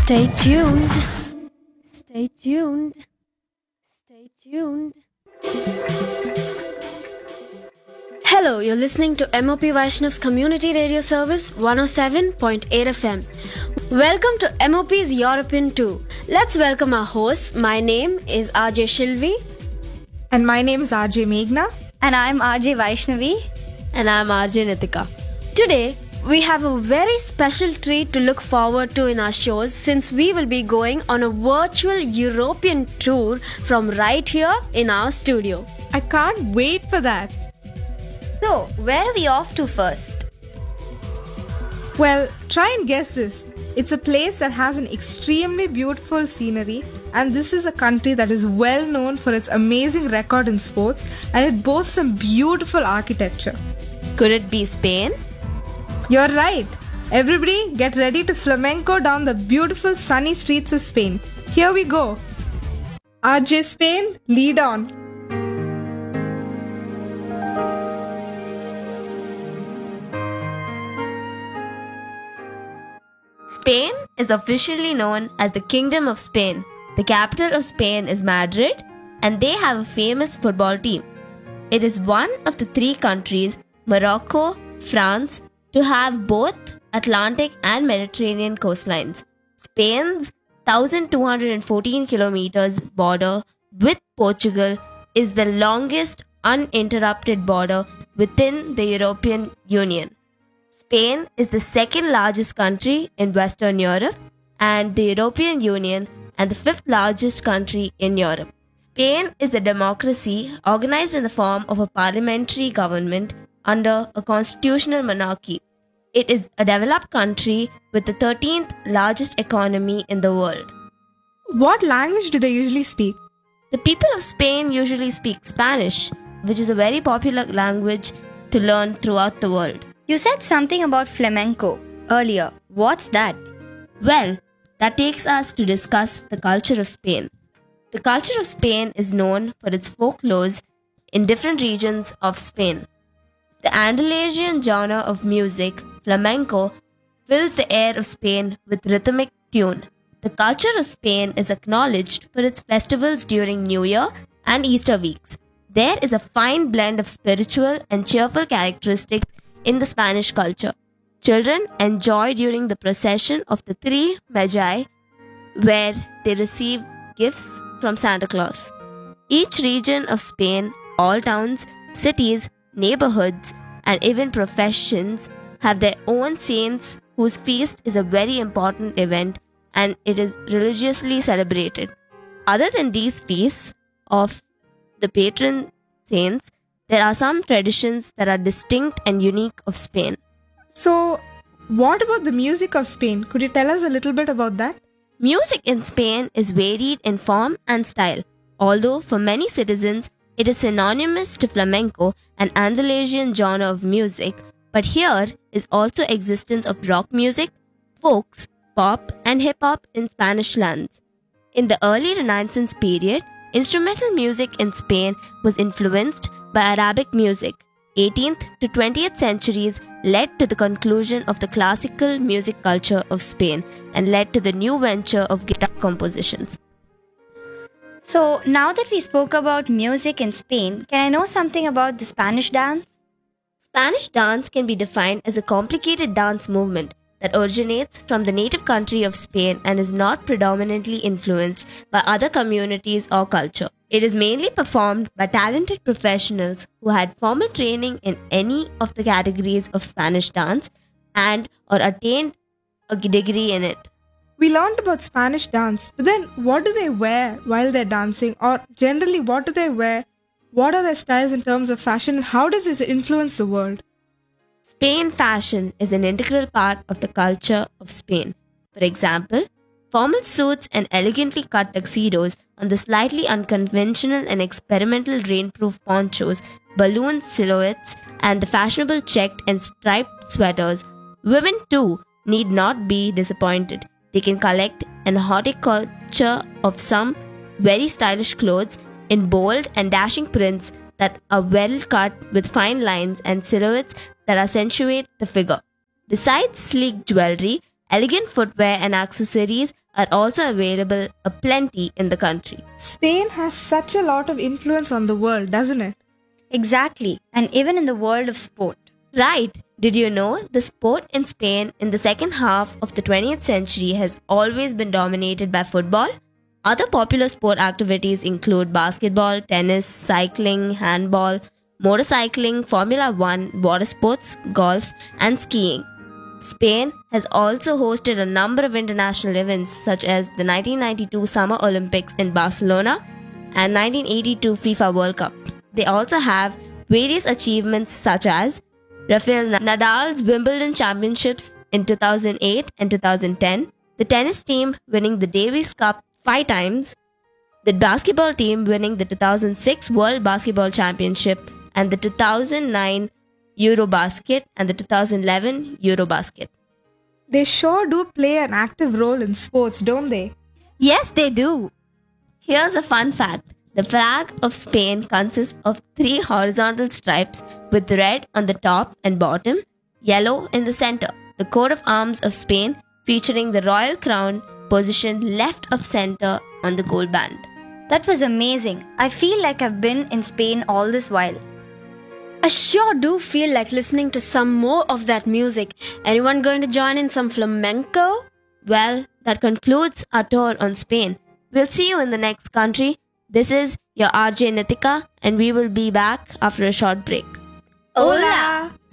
Stay tuned. Stay tuned. Stay tuned. Hello, you're listening to MOP Vaishnav's Community Radio Service 107.8 FM. Welcome to MOP's European Tour. Let's welcome our hosts. My name is RJ Shilvi. And my name is RJ Meghna. And I'm RJ Vaishnavi. And I'm RJ Nitika. Today, we have a very special treat to look forward to in our shows since we will be going on a virtual European tour from right here in our studio. I can't wait for that. So, where are we off to first? Well, try and guess this. It's a place that has an extremely beautiful scenery, and this is a country that is well known for its amazing record in sports, and it boasts some beautiful architecture. Could it be Spain? You're right. Everybody get ready to flamenco down the beautiful sunny streets of Spain. Here we go. RJ Spain, lead on. Spain is officially known as the Kingdom of Spain. The capital of Spain is Madrid, and they have a famous football team. It is one of the three countries, Morocco, France, to have both Atlantic and Mediterranean coastlines. Spain's 1,214 kilometers border with Portugal is the longest uninterrupted border within the European Union. Spain is the second largest country in Western Europe and the European Union, and the fifth largest country in Europe. Spain is a democracy organized in the form of a parliamentary government under a constitutional monarchy. It is a developed country with the 13th largest economy in the world. What language do they usually speak? The people of Spain usually speak Spanish, which is a very popular language to learn throughout the world. You said something about flamenco earlier. What's that? Well, that takes us to discuss the culture of Spain. The culture of Spain is known for its folklores in different regions of Spain. The Andalusian genre of music, flamenco, fills the air of Spain with rhythmic tune. The culture of Spain is acknowledged for its festivals during New Year and Easter weeks. There is a fine blend of spiritual and cheerful characteristics in the Spanish culture. Children enjoy during the procession of the three Magi, where they receive gifts from Santa Claus. Each region of Spain, all towns, cities, neighborhoods, and even professions have their own saints whose feast is a very important event and it is religiously celebrated. Other than these feasts of the patron saints, there are some traditions that are distinct and unique of Spain. So, what about the music of Spain? Could you tell us a little bit about that? Music in Spain is varied in form and style, although for many citizens it is synonymous to flamenco, an Andalusian genre of music, but here is also existence of rock music, folks, pop and hip-hop in Spanish lands. In the early Renaissance period, instrumental music in Spain was influenced by Arabic music. 18th to 20th centuries led to the conclusion of the classical music culture of Spain and led to the new venture of guitar compositions. So, now that we spoke about music in Spain, can I know something about the Spanish dance? Spanish dance can be defined as a complicated dance movement that originates from the native country of Spain and is not predominantly influenced by other communities or culture. It is mainly performed by talented professionals who had formal training in any of the categories of Spanish dance and or attained a degree in it. We learned about Spanish dance, but then what do they wear while they're dancing? Or generally, what do they wear? What are their styles in terms of fashion? And how does this influence the world? Spain fashion is an integral part of the culture of Spain. For example, formal suits and elegantly cut tuxedos on the slightly unconventional and experimental rainproof ponchos, balloon silhouettes, and the fashionable checked and striped sweaters. Women too need not be disappointed. They can collect an horticulture of some very stylish clothes in bold and dashing prints that are well cut with fine lines and silhouettes that accentuate the figure. Besides sleek jewelry, elegant footwear and accessories are also available aplenty in the country. Spain has such a lot of influence on the world, doesn't it? Exactly, and even in the world of sport. Right. Did you know the sport in Spain in the second half of the 20th century has always been dominated by football? Other popular sport activities include basketball, tennis, cycling, handball, motorcycling, Formula One, water sports, golf, and skiing. Spain has also hosted a number of international events such as the 1992 Summer Olympics in Barcelona and 1982 FIFA World Cup. They also have various achievements such as Rafael Nadal's Wimbledon Championships in 2008 and 2010, the tennis team winning the Davis Cup 5 times, the basketball team winning the 2006 World Basketball Championship and the 2009 Eurobasket and the 2011 Eurobasket. They sure do play an active role in sports, don't they? Yes, they do. Here's a fun fact. The flag of Spain consists of 3 horizontal stripes with red on the top and bottom, yellow in the center. The coat of arms of Spain featuring the royal crown positioned left of center on the gold band. That was amazing. I feel like I've been in Spain all this while. I sure do feel like listening to some more of that music. Anyone going to join in some flamenco? Well, that concludes our tour on Spain. We'll see you in the next country. This is your RJ Nitika, and we will be back after a short break. Hola!